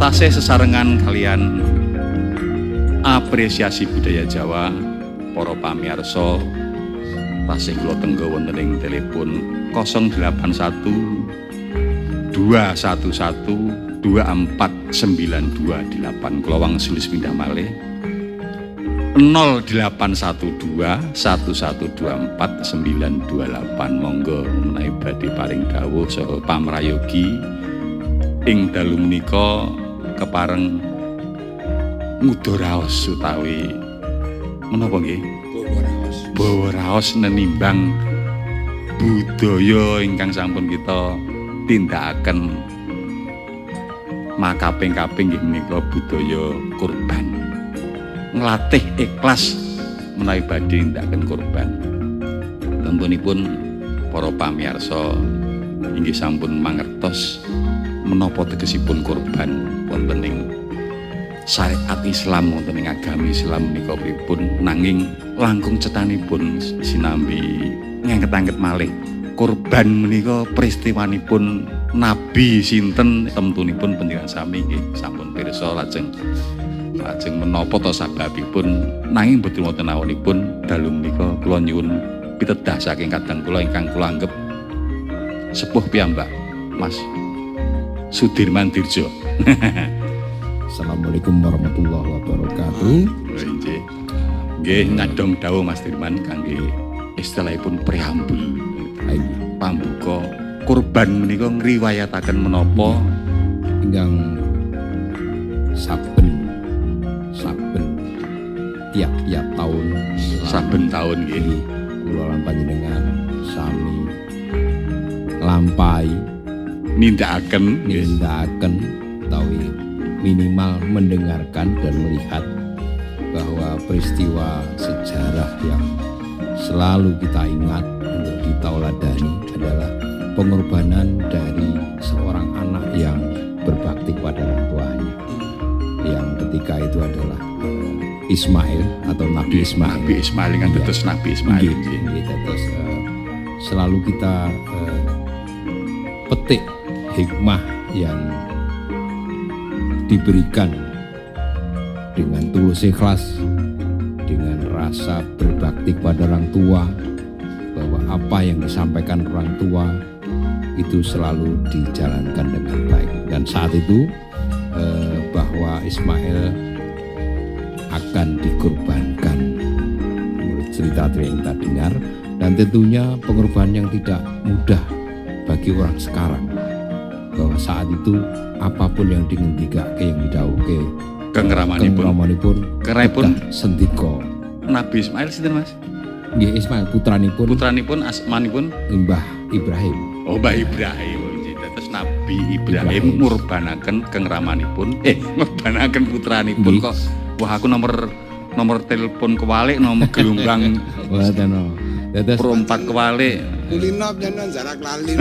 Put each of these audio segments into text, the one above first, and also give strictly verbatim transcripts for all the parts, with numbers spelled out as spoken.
tasih sesarengan kalian apresiasi budaya Jawa para pamirsa tasih kula tenggo wonten ing telepon nol delapan satu dua satu satu dua empat sembilan dua delapan kula wangsul sepindah malih nol delapan satu dua satu satu dua empat sembilan dua delapan. Monggo menawi badhe paring dawuh saha pamrayogi ing dalu menika kepareng ngudha raos utawi menapa nggih bawa raos nenimbang budaya ingkang sampun kita tindakaken makaping-kaping nggih menika budaya kurban, nglatih ikhlas menawi badhe nindakaken kurban. Tentunipun para pamirsa inggih sampun mangertos menapa tegesipun kurban wonten ing syariat Islam, wonten ing agami Islam menika pripun, nanging langkung cetanipun sinambi ngangget-angget malih kurban menika peristiwanipun Nabi sinten temtunipun panjenengan sami nggih sampun pirsa lajeng lajeng menapa ta sababipun, nanging boten wonten awonipun dalu menika kula nyuwun pitedah saking kadang kula ingkang kula anggep sepuh piyambak Mas Sudirman Dirjo. Assalamualaikum warahmatullahi wabarakatuh. Nggih. Nggih nyadong dawuh Mas Dirman kangge istilahipun preambul. Pambuka kurban menika ngriwayataken menapa ingkang saben saben tiap-tiap tahun saben tahun nggih kula lan panjenengan sami nglampahi nindakaken nindakaken utawi minimal mendengarkan dan melihat bahwa peristiwa sejarah yang selalu kita ingat untuk ditauladani adalah pengorbanan dari seorang anak yang berbakti pada orang tuanya, yang ketika itu adalah uh, Ismail atau Nabi Ismail. Nabi Ismail kan tetes Nabi Ismail. Nggih, tetes uh, selalu kita uh, petik hikmah yang diberikan dengan tulus ikhlas, dengan rasa berbakti pada orang tua, bahwa apa yang disampaikan orang tua itu selalu dijalankan dengan baik. Dan saat itu eh, bahwa Ismail akan dikorbankan menurut cerita yang kita dengar, dan tentunya pengorbanan yang tidak mudah bagi orang sekarang, bahwa saat itu apapun yang dingendikake yang didhawuhke kengramanipun kengramanipun kerepun sendika Nabi Ismail sinten Mas? Nggih, Ismail putranipun putranipun asmanipun Mbah Ibrahim. Oh, Mbah Ibrahim. Terus Nabi Ibrahim ngurbanaken kengramanipun eh ngurbanaken putranipun kok wah aku nomor nomor telepon kewalik nomor gelombang Mboten. Dados perompat kewalik kulino jenengan jarak lali.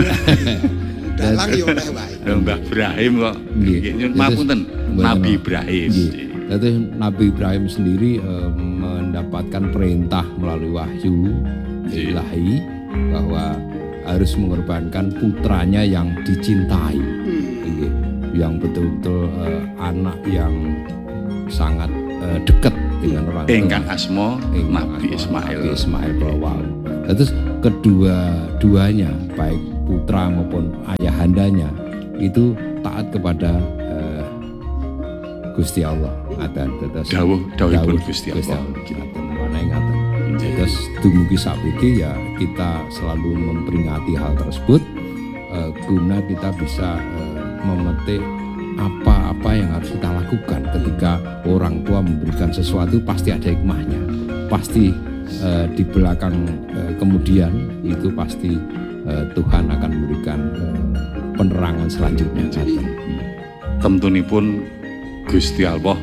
Dalang yo oleh wae. Mbah Ibrahim kok. Nggih, mapunten. Nabi Ibrahim. Jadi Nabi Ibrahim sendiri eh, mendapatkan perintah melalui wahyu ilahi bahwa harus mengorbankan putranya yang dicintai, hmm. yang betul-betul eh, anak yang sangat eh, dekat dengan orang tua. Ingkang asma Nabi Ismail. Nabi Ismail Bawal. Terus kedua-duanya baik putra maupun ayahandanya itu taat kepada uh, Gusti Allah. Ngaten terus dawuh dawuhipun Gusti Allah. Ngaten menawi ngaten. Terus dumugi saiki ya kita selalu memperingati hal tersebut uh, guna kita bisa uh, memetik apa-apa yang harus kita lakukan ketika orang tua memberikan sesuatu, pasti ada hikmahnya. Pasti uh, di belakang uh, kemudian itu pasti uh, Tuhan akan memberikan uh, penerangan selanjutnya. Jadi temtunipun Gusti Allah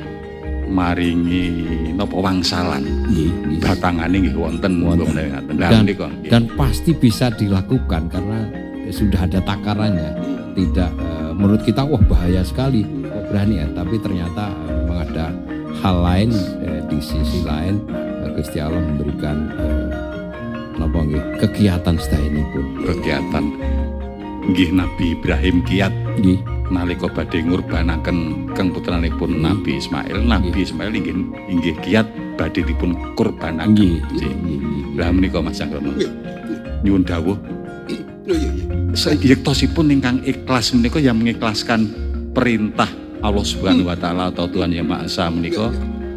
maringi napa wangsalan. Nggih, batangane nggih wonten wonten. Dan, dan pasti bisa dilakukan karena sudah ada takarannya. Tidak uh, menurut kita wah bahaya sekali kok berani ya, tapi ternyata uh, memang ada hal lain uh, di sisi lain uh, Gusti Allah memberikan uh, napa nggih kegiatan sedayanipun. Kegiatan nggih Nabi Ibrahim kiat nggih nalika badhe ngurbanaken keng putranipun Nabi Ismail, Nabi Ismail inggih inggih kiat badhe dipun kurbanaken. Nggih. Lah menika Mas Cakrono. Nggih. Nyuwun dawuh Oh iya iya. sayektosipun ingkang ikhlas menika yang mengikhlaskan perintah Allah Subhanahu wa taala atau Tuhan Yang Maha Esa menika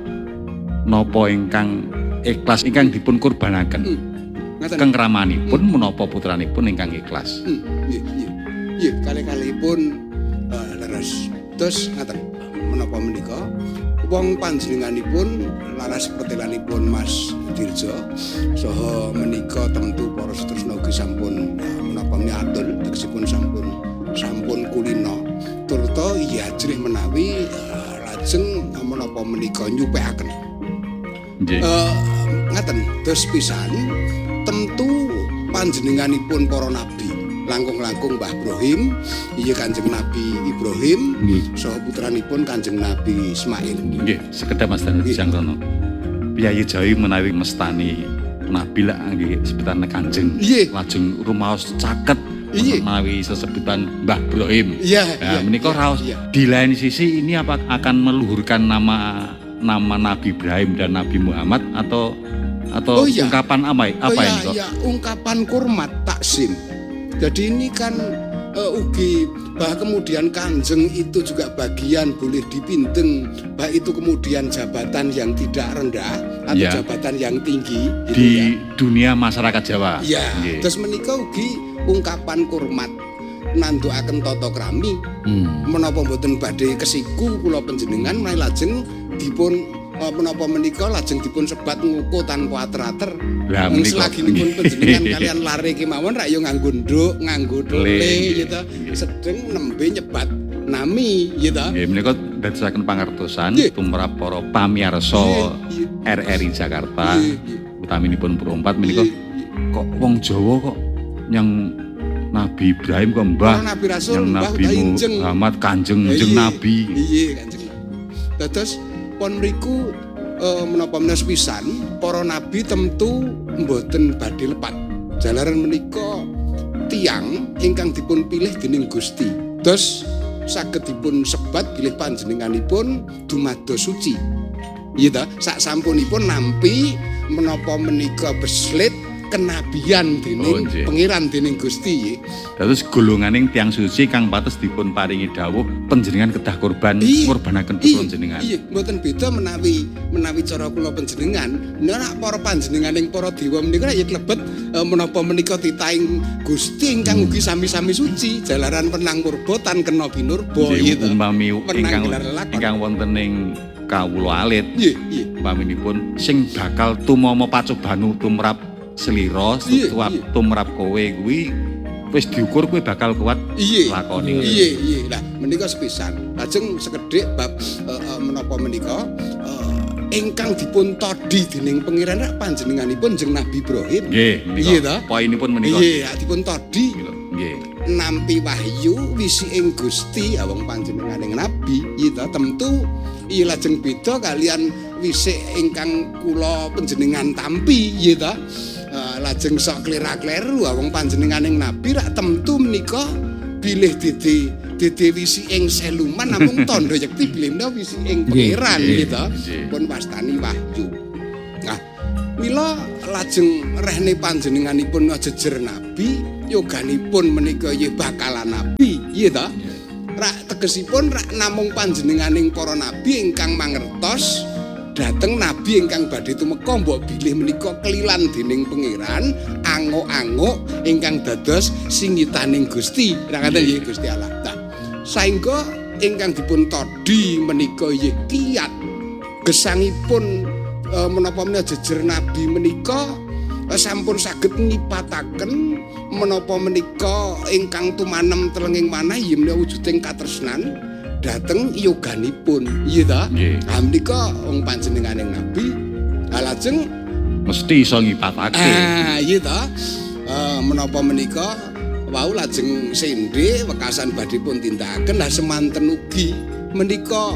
napa ingkang ikhlas ingkang dipun kurbanaken. Ngaten. Keng ramanipun menapa putranipun ingkang ikhlas. Hmm, Nggih nggih. Nggih kali-kalipun eh, leres. Terus ngaten menapa menika wong panjenenganipun laras pertelanipun Mas Dirjo saha menika tentu para setresna ugi sampun eh, menapa miatul tegesipun sampun sampun kulino turta yajrih menawi eh, lajeng eh, menapa menika nyupekaken. Nggih. Eh, ngaten dos pisan tentu panjenenganipun para nabi langkung-langkung Mbah Ibrahim iya Kanjeng Nabi Ibrahim Nggih. saha putranipun Kanjeng Nabi Ismail. Nggih, sekedhap Mas Nggih. Cakrono. Piyayi Jawi menawi mestani Nabi lah nggih sebutan Kanjeng. Iya. Lajeng rumaos caket Iya. menawi sesebutan Mbah Ibrahim. Iya, Nah, iya. menika raos Iya. di lain sisi ini apa akan meluhurkan nama nama Nabi Ibrahim dan Nabi Muhammad atau atau Oh, iya. ungkapan apa apa Oh, ini ya, kok? ya, ungkapan kurmat taksim. Jadi ini kan uh, ugi bah kemudian Kanjeng itu juga bagian boleh dipinteng bah itu kemudian jabatan yang tidak rendah atau Ya. jabatan yang tinggi gitu Di ya. dunia masyarakat Jawa. Ya, Nggih. terus menika ugi ungkapan kurmat nandukaken tata krami Hmm. menapa mboten badhe kesiku kula panjenengan menawi lajeng dipun eh, menapa menika lajeng dipun sebat nguku tanpa ater-ater. Lah Wong menika selagipun panjenengan kalian lare kemawon rak yo nganggo nduk, nganggo Le, tole nggih, gitu. nggih. Sedeng nembe nyebat nami gitu. Nggih, menika dadosaken pangertosan Nggih. tumrap para pamirsa Nggih, R R I Jakarta nggih, nggih. utaminipun perempat menika Nggih, nggih. kok wong Jawa kok yang Nabi Ibrahim kok Mbah, Para Nabi Rasul yang Mbah Nabi udah injeng. Muhammad Kanjeng Iya, Kanjeng Nabi. Iya Kanjeng Nabi. Dados pon mriku eh, menapa menas pisan para nabi tentu mboten badhe lepat. Jalaran menika tiang ingkang dipun pilih dening Gusti. Dos saged dipun sebat bilih panjenenganipun dumados suci. Iya ta, sak sampunipun nampi menapa menika beslit kenabian Oh, dening nggih. pangeran dening Gusti. Dados golonganing tiang suci kang pates dipun paringi dawuh panjenengan kedah korban Iya. ngorbanaken Iya, panjenengan. Iya, mboten beda menawi menawi cara kula panjenengan. Nek para panjenenganing para dewa menika ya klebet eh, menapa menika titaing Gusti ingkang ugi sami-sami suci, jalaran penang purba tan kena binurba Nggih, gitu. umpami Menang ingkang gelar lelakon. ingkang wonten ing kawula alit Iya, iya. umpaminipun sing bakal tumama pacobanu tumrap slira Iya, tuwap iya. tumrap kowe kuwi wis diukur kowe bakal kuat Iya. lakoni. Iya, iya. Lah menika sepisan. Lajeng sekedhik bab eh, eh, menapa menika eh, ingkang dipun todi dening pangeran rak panjenenganipun jeneng Nabi Ibrahim. Nggih, Iya, ta? menika poinipun menika. Iya, dipun todi. Nggih. Nampi wahyu wisi ing Gusti awong panjenenganing nabi yita tentu iya lajeng beda kalian wisi ingkang kula panjenengan tampi yita uh, lajeng sok klera-kleru awong panjenenganing nabi rak tentu menika bilih dede dede wisi ing seluman namung tondo yekti bilih menika wisi ing Nggih, pangeran nggih, yita nggih. pun wastani wahyu. Nah, mila lajeng rehne panjenenganipun jejer nabi yoganipun menika ya bakalan nabi, iya ta? Rak tegesipun rak namung panjenenganing para nabi ingkang mangertos dhateng nabi ingkang badhe tumeka mbok bilih menika kelilan dening pangeran, anguk-anguk ingkang dados singitaning Gusti. Rak ngaten nggih Gusti Allah. Nah, saengga ingkang dipun todi menika ya kiyat gesangipun eh, menapa menika jejer nabi menika eh, sampun saged ngipataken menapa menika ingkang tumanem telenging manah ya menika wujuding katresnan dhateng yoganipun iya ta. Nggih. Ha menika wong panjenenganing nabi ha lajeng Mesti iso ngipatake. ah iya ta eh, menapa menika wau lajeng sendhe wekasan badhe pun tindakaken lah semanten ugi menika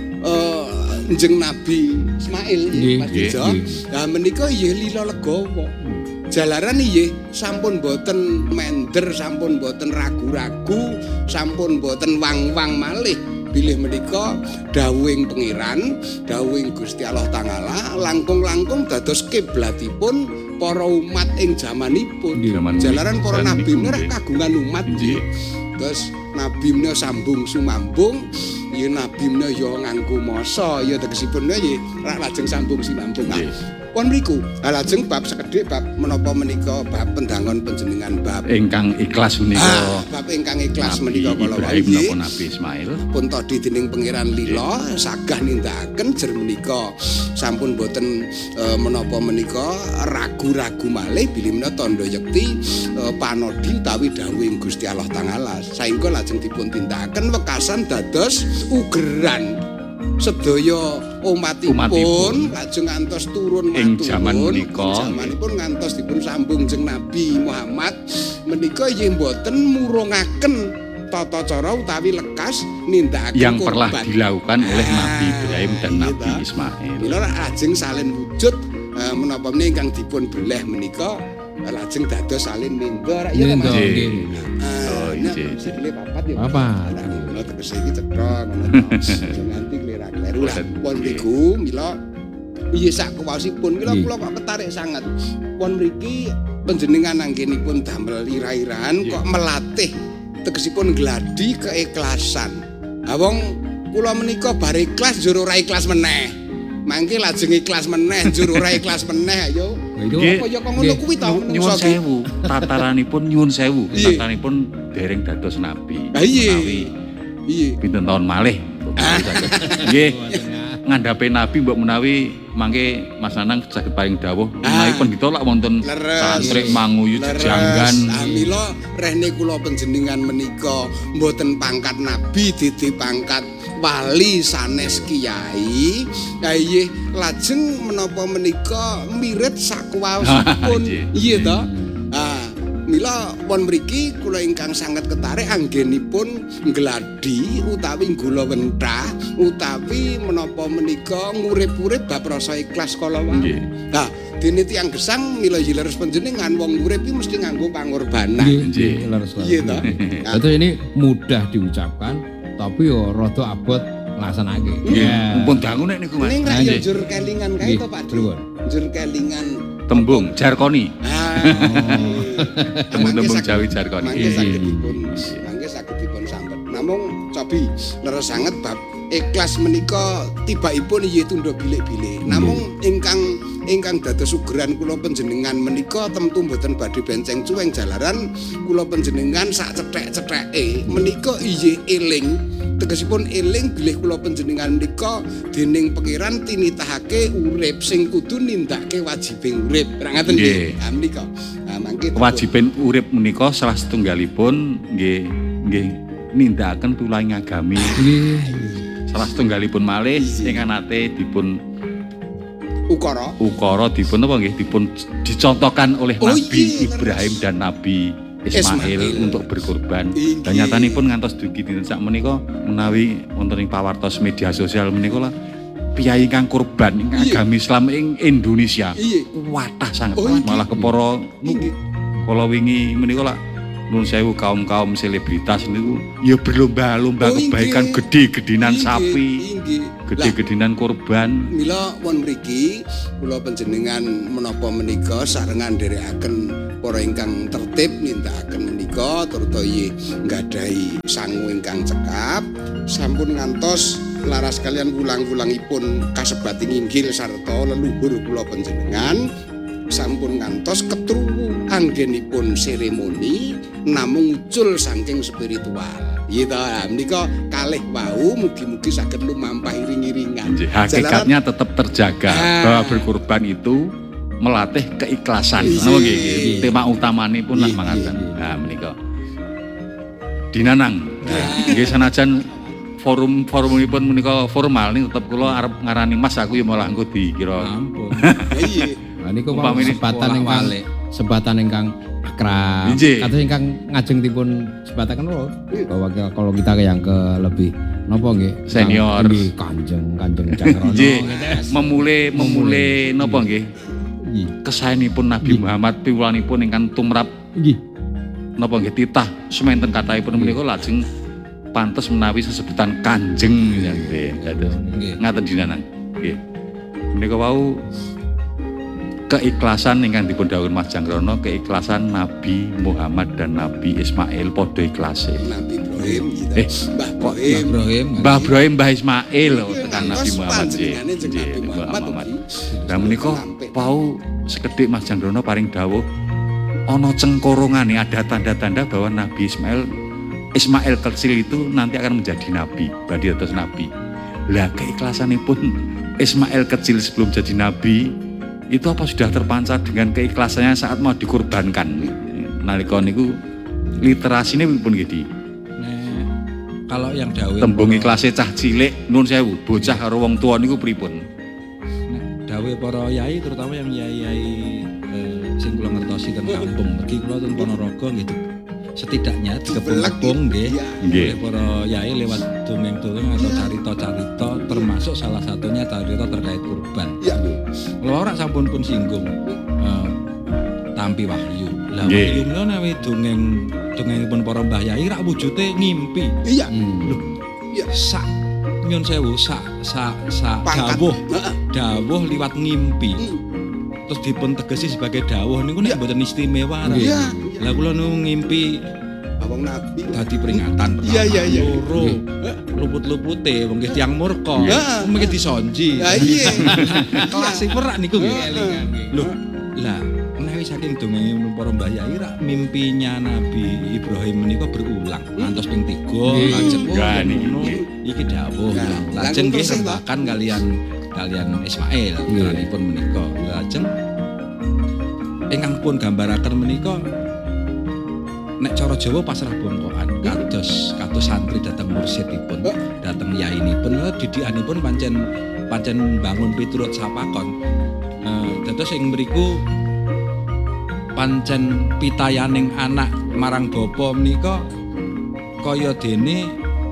eh, njeng Nabi Ismail Nggih, Mas nggih, Dijo. nggih. Lah menika ya lila legawa. Jalaran iye sampun boten mender, sampun boten ragu-ragu, sampun boten wang-wang malih bilih menika dawuhing pangeran, dawuhing Gusti Allah Ta'ala langkung-langkung dados kiblatipun para umat ing jamanipun. Jalaran para nabi menika kagungan umat nggih. Terus nabi menika sambung sumambung, ya nabi menika ya nganggo masa, ya tegesipun ya ra lajeng sambung sumambung. Pun mriku, lajeng bab sekedhik bab menapa menika bab pendangon panjenengan bab ingkang ikhlas menika. Ah, bab ingkang ikhlas menika kala wau nggih. Nabi Ismail pun tadi dening pangeran lila sagah nindakaken jer menika sampun boten e, menapa menika ragu-ragu malih bilih menika tandha yekti e, panodi utawi dawuhing Gusti Allah Ta'ala. Saengga lajeng dipun tindakaken wekasan dados ugeran sedaya umatipun, umatipun lajeng ngantos turun ing jaman menika jamanipun ngantos dipun sambung jeung Nabi Muhammad menika yen boten murungaken tata cara utawi lekas nindakaken yang pernah korban dilakukan oleh ah, Nabi Ibrahim dan iya Nabi ta. Ismail. Mila lajeng salin wujud uh, menapa menika ingkang dipun beleh menika lajeng dados salin minder ya Minder, Mas. nggih. Oh, nggih. Sikile papat ya. Papat. Mila tegese iki cetha ngono. Nganti klera-kleru lah. Pun mriku mila iya sak kuwasipun mila kula kok ketarik sangat. Pun mriki panjenengan anggenipun damel ira-iraan kok melatih tegesipun gladi keikhlasan. Ha wong kula menika bar ikhlas njur ora ikhlas meneh. Mangke lajeng ikhlas meneh njur ora ikhlas meneh yo. Itu Apa ya kok ngono kuwi ta Nyuwun sewu, tataranipun nyuwun sewu, tataranipun dereng dados nabi. Ha iya. Iya. Pinten taun malih. Nggih. Ngandhape nabi mbok menawi mangke Mas Nanang saged paring dawuh menawi pendhita lak wonten santri manguyu jejanggan. Mila rehne kula panjenengan menika mboten pangkat nabi dadi pangkat wali sanes kiai. Kaye lajeng menapa menika mirip sakuwaosipun. Iya to? Ah, mila pun mriki kula ingkang sangat ketarik anggenipun gladi utawi gula wentah utawi menapa menika ngurip-urip bab rasa ikhlas kala wau. Nah, dene tiyang gesang mila leres panjenengan wong urip iki mesti nganggo pangorbanan. Nggih, leres. Iya to? Itu ini mudah diucapkan tapi yo rada abot nglaksanake. Nggih, mumpun dangu nek niku Mas. Ning ra yo jur kelingan kae to Pak. Pripun? Jur kelingan Tembung jarkoni. Ah. Tembung-tembung Jawi jarkoni. Mangke saged dipun, mangke saged dipun sambet. Namung cobi leres sanget bab ikhlas menika tibakipun iya tundha bilik-bilik. Namung ingkang ingkang dados sugeran kula panjenengan menika temtu mboten badhe benceng cuweng jalaran kula panjenengan sak cethek-cetheke menika iya eling. Tegesipun eling bilih kula panjenengan menika dening pangeran tinitahake urip sing kudu nindakake wajibing urip. Ora ngaten nggih. Ha menika. Ha mangke Wajibin urip menika salah setunggalipun nggih nggih nindakaken tulang agami. Nggih. Salah setunggalipun malih ingkang nate dipun ukara ukara dipun apa nggih dipun dicontohkan oleh Oh, Nabi iya, Ibrahim dan Nabi Ismail, Ismail. untuk berkorban. Inggih. Dan nyatanipun ngantos dugi dinten sak menika menawi wonten ing pawartos media sosial menika lah piyai ingkang korban ingkang Iya. agami Islam ing Indonesia. Iya. Wathah sangat Oh, inggih. malah kepara Inggih. kala wingi menika lah nun sewu kaum-kaum selebritas niku ya berlomba-lomba Oh, inggih. kebaikan gede-gedenan Inggih, sapi, inggih. gede-gedenan korban. Mila won mriki kula panjenengan menapa menika sarengan nderekaken para ingkang tertib nindakaken menika turut iye nggadahi sangu ingkang cekap sampun ngantos laras kalian wulang-wulangipun kasebating inggil sarta leluhur kula panjenengan sampun ngantos ketruwu anggenipun seremoni namung ucul saking spiritual. Iya ta, menika kalih wau mugi-mugi saged lumampah iring-iringan. Nggih, hakikatnya tetap terjaga Ah. bahwa berkorban itu melatih keikhlasan. Iya. Napa nggih? nggih. Tema utamanipun lah Iya, mangaten. iya, iya. Nah, menika. Dinanang. Nah, nggih sanajan forum-forumipun menika formal ning tetep kula arep ngarani Mas aku ya malah engko dikira. Ampun. Iya. Nah niku Umpamine sebatan ingkang bolak-balik. sebatan ingkang akrab. Nggih. Kados ingkang ngajeng dipun sebataken lho bahwa ke- kalau kita ke yang ke lebih napa nggih? Senior. Nggih, Kanjeng Kanjeng Cakrono. Nggih. gitu. Memule memule napa nggih? kesaenipun Nabi Muhammad piwulanipun ingkang tumrap Nggih. napa nggih titah semanten kathahipun menika lajeng pantes menawi sesebutan kanjeng nggih. Dados ngaten dinanan. Nggih. Menika wau keikhlasan ingkang dipun dawuh Mas Jangrono, keikhlasan Nabi Muhammad dan Nabi Ismail padha ikhlase. Nabi Ibrahim gitu. Eh, Mbah Ibrahim. Ibrahim. Mbah Ibrahim, Mbah Ismail tekan ngantos Nabi Muhammad nggih. panjenengane jeung Nggih, Nabi Muhammad. Muhammad. Lah menika pau sekedhik Mas Jangrono paring dawuh ana cengkorongane, ada tanda-tanda bahwa Nabi Ismail Ismail kecil itu nanti akan menjadi nabi, badhe dados nabi. Lah keikhlasanipun Ismail kecil sebelum jadi nabi itu apa sudah terpancar dengan keikhlasannya saat mau dikorbankan? Nalika niku literasine pun nggih. Nek kalau yang dawuh Tembung ikhlase cah cilik nun sewu, bocah karo wong tuwa niku pripun? nek dawuh para yai terutama yang yai-yai eh, sing kula ngertosi ten kampung, mergi kula ten Ponorogo nggih setidaknya dikepung-kepung nggih Nggih. oleh para yai lewat dongeng-dongeng atau carita-carita termasuk salah satunya carita terkait kurban. Ya. Kalau ora sampun pun singgung eh, Tampi Wahyu. Lah Nggih. Wahyu menika nawi dongeng dongengipun para mbah yai rak wujude ngimpi. Iya. Lho, Iya. sak nyun sewu sak sak sak Pangkat. dawuh Heeh. dawuh liwat ngimpi. Hmm. Terus dipun tegesi sebagai dawuh niku nek mboten istimewa. Nggih. Iya. Lah kula nu ngimpi Abang Nabi. dadi peringatan pertama. Iya, iya, iya. Loro. Luput-lupute wong nggih tiyang murka. Iya. Mengki disonji. Ya iya. Kelasipun rak niku nggih. Heeh. Lho, lah menawi saking dongeng para mbah yai rak mimpinya Nabi Ibrahim menika berulang ngantos ping tiga Nggih. lajeng oh, Nggih, ngono nggih. iki dawuh Nah, lajeng nggih langkung terus, rembakan kalian kalian Ismail Nggih. putripun menika lajeng ingkang pun gambaraken menika nek cara Jawa pasrah bongkoan kados kados santri dateng mursyidipun dateng yainipun didikanipun pancen pancen bangun piturut sapakon. Eh, dados ing mriku pancen pitayaning anak marang bapa menika kaya dene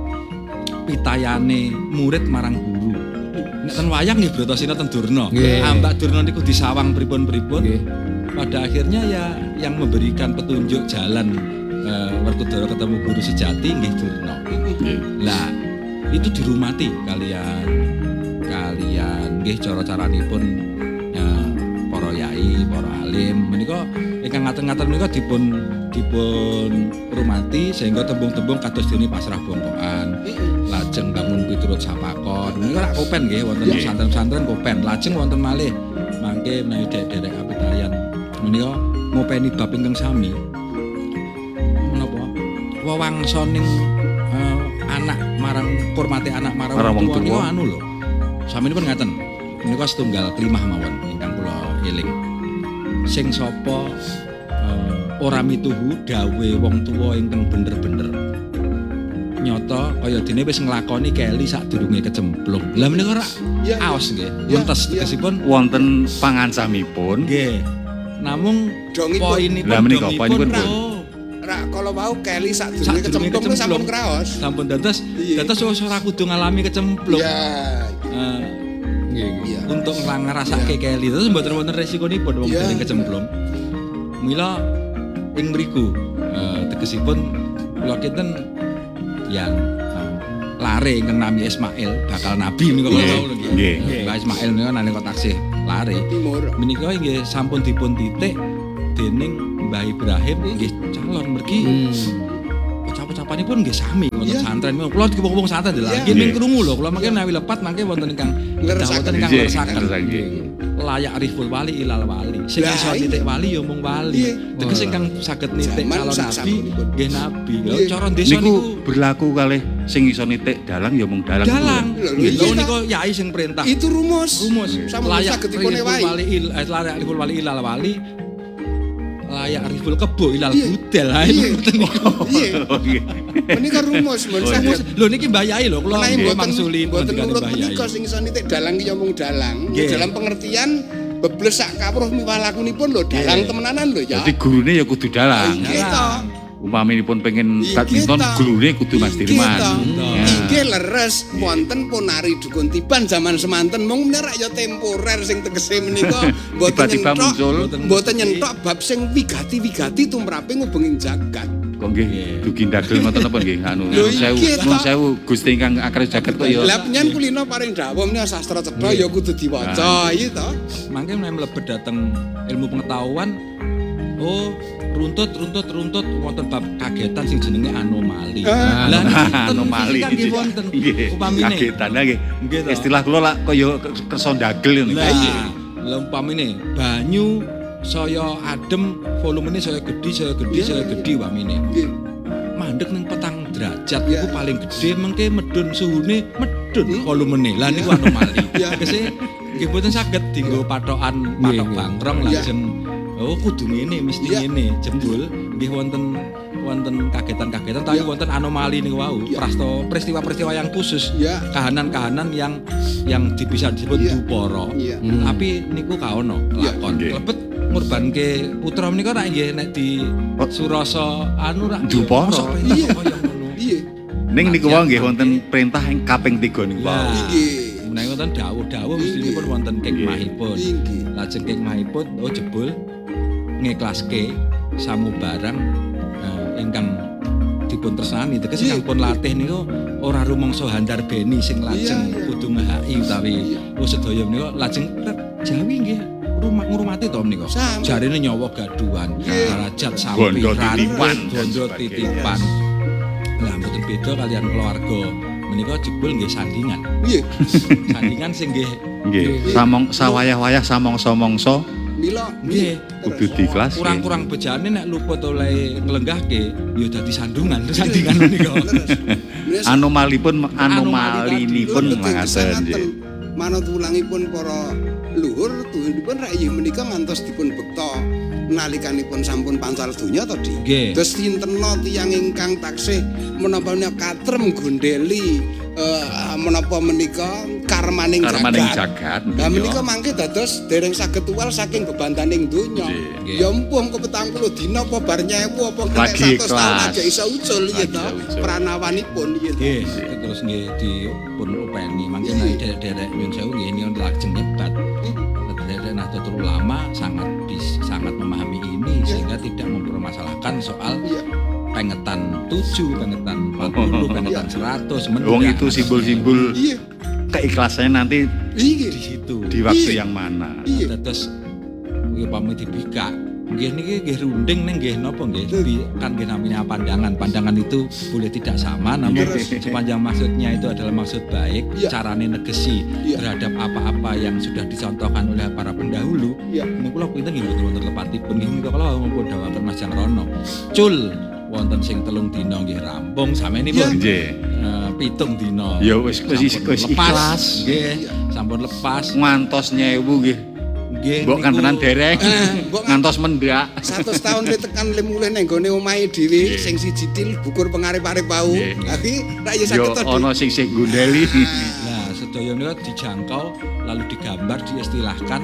pitayane murid marang guru. Nek ten wayang nggih Bratasena ten Durna. Nggih. Ambak Durna niku disawang pripun-pripun. Nggih. Pada akhirnya ya yang memberikan petunjuk jalan eh, Werkudara ketemu guru sejati nggih Durna. Lah itu dirumati kalian kalian nggih cara-caranipun eh, para yai, para alim menika ingkang ngaten-ngaten menika dipun dipun rumati sehingga tembung-tembung kados dene pasrah bongkoan lajeng bangun piturut sapakon menika rak kopen nggih wonten Nggih. pesantren-pesantren kopen lajeng wonten malih mangke menawi derek-derek kapitayan menika ngopeni bab ingkang sami menapa wewangsoning eh, anak marang hormati anak marang Marang wong wong tuwa niku tuwa. anu lho saminipun ngaten menika setunggal kelimah mawon ingkang kula eling sing sapa eh, ora mituhu dawe wong tuwa ingkang bener-bener nyata kaya dene wis nglakoni keli sadurunge kecemplung. Lah menika ora Iya. aos nggih. Iya, Wontes iya. tegesipun Wonten pangancamipun nggih. Namung Dongipun. poinipun Lah menika dongipun, poinipun, Bu. oh, Rak kalau mau Kelly sak durunge Sadurunge kecemplung wis sampun kecemplung. kraos. sampun dados Iya. dados wis ora kudu ngalami kecemplung. Ya. Eh, Nggih. Iya. untuk ngrasake keli terus mboten wonten resikonipun wong Iya. dereng kecemplung. Mila ing mriku eh, tegesipun kula kinten yang eh, lare ingkang nami Ismail bakal nabi menika kula Nggih, tau lho nggih. nggih. Mbah Ismail menika nalika taksih lare Timur. menika nggih sampun dipun titik dening Mbah Ibrahim nggih calon mergi Hmm. ucap-ucapanipun nggih sami wonten Iya. santren. Kula dikepung-kepung santren lho. Iya. Nggih min Nggih. krungu lho, kula mangke nawi lepat mangke wonten ingkang Ngleresaken. wonten ingkang Nggih, ngleresaken. ngleresaken, nggih. Layak riful wali ilal wali. Sing Lah, iso iya. titik wali ya mung wali. Iya. Teges ingkang saged nitik Zaman calon sak nabi samunipun. nggih nabi. Lho Iya. cara desa Niku niku berlaku kalih sing iso nitik dalang ya mung dalang. dalang. Lho, Nggih, iya, lho ta. niku yai sing perintah. Itu rumus. Rumus Sampun layak saged dipun riful ewahi. wali il eh, layak riful wali ilal wali. Layak riful kebo ilal Iya. budel. Ha Iya. ngoten niku. Iya. Oh, nggih. Menika rumus mun Oh, saged. Lho niki Mbah Yai lho, kula Menawi nggih mboten mangsuli mboten ngendikane nurut Mbah Yai. menika sing iso nitik dalang ki ya mung dalang. Nggih. Dalam pengertian bebles sak kawruh miwalakunipun lho dalang Nggih. temenanan lho ya. Dadi gurune ya kudu dalang. Iki to. Umpaminipun pengen Iki badminton ta. gurune kudu Mas Iki Dirman. ta. Ya. Iki Nggih leres wonten ponari dukun tiban zaman semanten mung menika ya temporer sing tegese menika mboten Tiba-tiba nyentok muncul. mboten nyentok bab sing wigati-wigati tumrape ngubenging jagat. Kok nggih dugi ndagel ngoten napa nggih anu Lho, nuwun sewu iki nuwun ta. sewu Gusti ingkang akrih jagat kok ya. Lah penyen kulino paring dawuh menika sastra cetha ya kudu diwaca iki to. Mangke menawi mlebet dhateng ilmu pengetahuan, oh runtut runtut runtut wonten bab kagetan sing jenenge anomali. Ah. Lah niki Anomali. kan nggih wonten Nggih. upamine. Kagetan nggih. Nggih to. Istilah kula lak kaya kersa ndagel ngono. Lah, lah umpamine banyu saya adem, volumenya saya gede, saya gede, Iya, saya iya. gede umpamine. Nggih. Mandek ning petang derajat Iya. iku paling gede mengke medun suhune medun Hmm. volumene. Lah niku anomali. Iya. Tegese nggih boten saged dienggo patokan patok Iya. bangkrong Iya. lajeng oh kudu ngene mesti Iya. ngene jebul nggih wonten wonten kagetan-kagetan tapi Iya. wonten anomali niku wau. Iya. Prasto peristiwa-peristiwa yang khusus, Ya. kahanan-kahanan yang yang bisa disebut Iya. dupara. Iya. Hmm. Tapi niku kaono Iya. lakon. Nggih. Lebet ngurbanke putra menika rak nggih nek di Oh. Surasa anu rak Dupara. mosok perintah Iya. kaya ngono. Iya. Ning niku wae nggih wonten perintah ing kaping tiga niku Ya. wae. Nggih. Menawi wonten dawuh-dawuh Nggih. mestinipun wonten hikmahipun. Nggih. Lajeng hikmahipun oh jebul ngiklaske samubarang eh, ingkang dipun tresnani tegese Iya. ingkang pun latih niku ora rumangsa handar beni sing lajeng Iya, iya. kudu ngehaki utawi Iya. oh sedaya menika lajeng rep Jawi nggih rumah ngurmati to menika. Sami. Jarine nyawa gaduhan, Iya. derajat Bondo sampiran, titipan dan bondo sebagainya. titipan. Lah mboten beda kalian keluarga menika jebul nggih sandingan. Nggih. Sandingan sing nggih Nggih, samong sawayah-wayah samangsa-mangsa Mila nggih kudu diikhlas. kurang-kurang bejane nek luput oleh nglenggahke ya dadi sandungan sandingan menika. Leres. Anomalipun Anomali anomalinipun Betul, mangaten sangaten. nggih. Manut tulangipun para luhur tuhunipun rak inggih menika ngantos dipun bekta nalikanipun sampun pancal donya to Di. Nggih. Terus sintenna tiyang ingkang taksih menapa menika katrem gondeli eh, menapa menika karmaning Karmaning jagat. jagat. Lah nggih. menika mangke dados dereng saged tuwal saking bebantaning donya. Nggih. Ya empung ke petang puluh dina apa bar nyewu apa Lagi nganti seratus taun ikhlas. aja iso ucul iya Lagi to. iso ucul. Pranawanipun iya to. Nggih, terus nggih dipun upeni mangke nek derek-derek nyun sewu nggih niku lajeng nyebat. Derek Nahdlatul Ulama sangat bis, sangat memahami ini sehingga tidak mempermasalahkan soal Iya. pengetan tujuh, pengetan empat puluh, pengetan seratus. Wong itu simbol-simbol Iya. keikhlasannya nanti Iya. di situ. di waktu Iya. yang mana. Iya. Terus nggih pamit dibikak. Nggih niki nggih runding ning nggih napa nggih Bi- kan nggih namanya pandangan. Pandangan itu boleh tidak sama namun Iya. sepanjang maksudnya itu adalah maksud baik, Iya. carane negesi Iya. terhadap apa-apa yang sudah dicontohkan oleh para pendahulu. Iya. Niku kula pinten nggih mboten wonten lepatipun nggih menika kula mumpun dawuhaken Mas Jangrono. Cul wonten sing telung dina nggih rampung samenipun Nggih. eh, pitung dina. Ya wis wis Sampun wis lepas ikhlas. nggih, Iya. sampun lepas Ngantos nyewu nggih. nggih. Mbok niku- kantenan dereng. Eh, mbok Ngantos mendak. satu tahun le tekan le mulih nang gone omahe dhewe Nggih. sing siji til bukur pengarep-arep bau. Nggih. Aki ra ya Yo saged to. Di. ana sing sing gondeli. Nah, sedaya menika dijangkau lalu digambar diistilahkan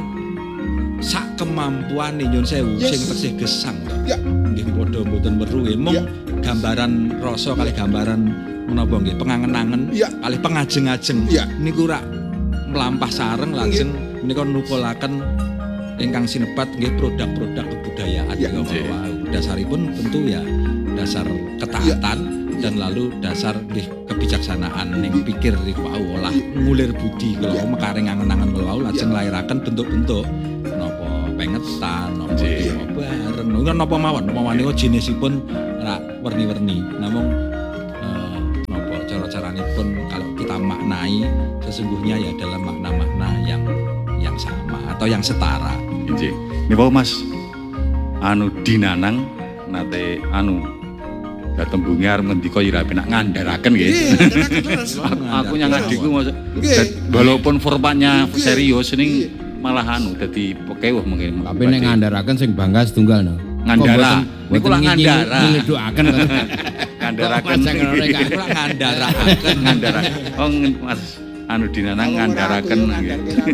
sak kemampuane nyun sewu Yes. sing tesih gesang to. Ya. Nggih padha mboten weruh nggih mung Ya. gambaran rasa kali gambaran menapa nggih pengangen-angen Ya. kali pengajeng-ajeng Ya. niku rak melampah sareng lajeng menika nukulaken ingkang sinebat nggih produk-produk kebudayaan Ya. niku Nggih. wau. Dasaripun tentu ya dasar ketaatan dan lalu dasar nggih kebijaksanaan ning pikir niku wau olah ngulir budi Ya. kula mekaring angen-angen kula wau lajeng lairaken bentuk-bentuk napa pengetan napa Nggih. dewa bareng niku napa mawon napa mawon niku jenisipun rak werni-werni namung eh, napa cara-caranipun kalau kita maknai sesungguhnya ya dalam makna-makna yang yang sama atau yang setara. Nggih. Niku Mas anu dinanang nate anu tembunge arep ngendika ya penak ngandharaken nggih. Nggih, ngandharaken terus. Aku- Aku yang adikku maksud Nggih. dat- walaupun formatnya Nggih. serius Nggih. ini malah anu dadi pekewuh mungkin. Tapi nek ngandharaken sing bangga setunggal no. Ngandara. Niku lah ngandara. Ngedoaken. ngandharaken Kok bahasa ngono kan? Aku lak ngandharaken ngandara. Oh ngen- Mas anu dinanang ngandharaken nggih.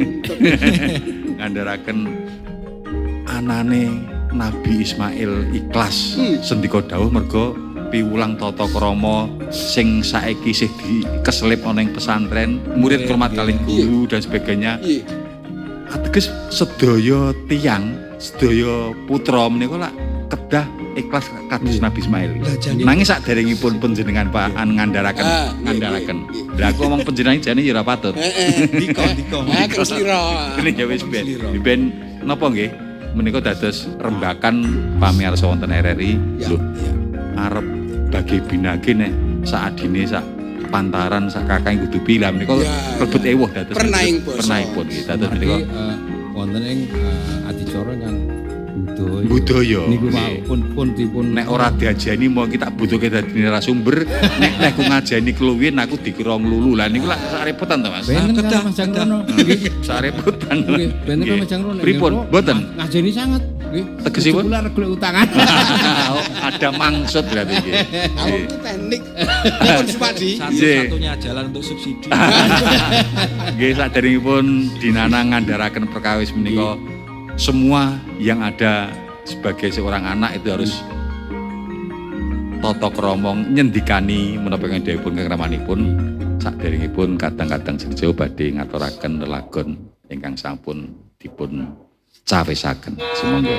Ngandharaken anane Nabi Ismail ikhlas Hmm. sendika dawuh mergo piwulang tata krama sing saiki isih dikeselip ana ing pesantren, murid hormat kalih guru dan sebagainya. Iya. Ateges sedaya tiyang, sedaya putra menika lak kedah ikhlas kados Nabi Ismail. Nanging saderengipun panjenengan Pak an ngandharaken Ah, ngandharaken. iya, iya. Lah aku ngomong panjenengan jane ya ora patut. Heeh. Diko, diko. Ah, terus lira. Ini ya wis ben. Ben napa nggih? Menika dados rembakan pamirsa wonten R R I. Ya, Lho, ya. arep bagi binage nek saadine sak pantaran sak kakang kudu bilang menika Ya, rebut ya. ewuh dados Pernaing basa. pernaipun nggih dados Amargi menika eh, wonten ing eh, adicara kan budaya. budaya. Niku Nggih. wau pun pun dipun Nek ora diajani mau kita butuhke dadi narasumber, nek nek ku ngajani keluwin aku dikira nglulu. Lah niku lak sak rebutan to Mas. benten kedah, kan Mas Jangrono. Nggih, sak rebutan. Nggih, benten kan Nggih. Mas Jangrono. Pripun? Mboten. Ngajeni sangat. Nggih. Tegesipun? Kula golek utangan. Oh, ada maksud berarti iki. Aku Nggih. itu teknik. Pun Supadi. Satu-satunya jalan untuk subsidi. Nggih saderengipun dinanang ngandharaken perkawis menika semua yang ada sebagai seorang anak itu harus tata krama nyendikani menapa ingkang dipun keramanipun saderengipun kadang-kadang sedaya badhe ngaturaken lelagon ingkang sampun dipun cawisaken. Sumangga